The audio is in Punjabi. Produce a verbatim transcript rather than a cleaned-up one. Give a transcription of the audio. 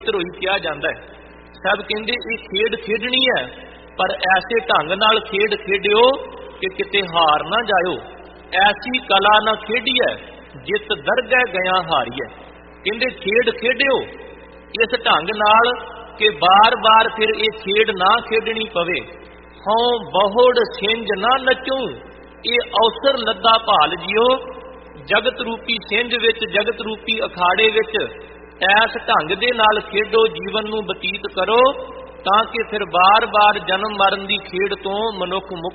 ਧਰੋਈ ਕਿਹਾ ਜਾਂਦਾ ਹੈ। ਸਾਹਿਬ ਕਹਿੰਦੇ ਇਹ ਖੇਡ ਖੇਡਣੀ ਹੈ, ਪਰ ਐਸੇ ਢੰਗ ਨਾਲ ਖੇਡ ਖੇਡਿਓ ਕਿ ਕਿਤੇ ਹਾਰ ਨਾ ਜਾਇਓ। ਐਸੀ ਕਲਾ ਨਾ ਖੇਡੀਐ ਜਿਤ ਦਰਗਹਿ ਗਿਆ ਹਾਰੀਐ। ਕਹਿੰਦੇ ਖੇਡ ਖੇਡਿਓ ਇਸ ਢੰਗ ਨਾਲ ਕਿ ਬਾਰ-ਬਾਰ ਫਿਰ ਇਹ ਖੇਡ ਨਾ ਖੇਡਣੀ ਪਵੇ। ਹਉ ਬਹੁੜ ਛਿੰਝ ਨਾ ਨਚੂੰ, ਇਹ ਅਵਸਰ ਲੱਦਾ ਭਾਲ ਜਿਓ। ਜਗਤ ਰੂਪੀ ਛਿੰਝ ਵਿੱਚ, ਜਗਤ ਰੂਪੀ ਅਖਾੜੇ ਵਿੱਚ ਐਸ ਢੰਗ ਦੇ ਨਾਲ ਖੇਡੋ, ਜੀਵਨ ਨੂੰ ਬਤੀਤ ਕਰੋ, ਤਾਂ ਕਿ ਫਿਰ ਬਾਰ-ਬਾਰ ਜਨਮ ਮਰਨ ਦੀ ਖੇਡ ਤੋਂ ਮਨੁੱਖ ਮੁਕਤ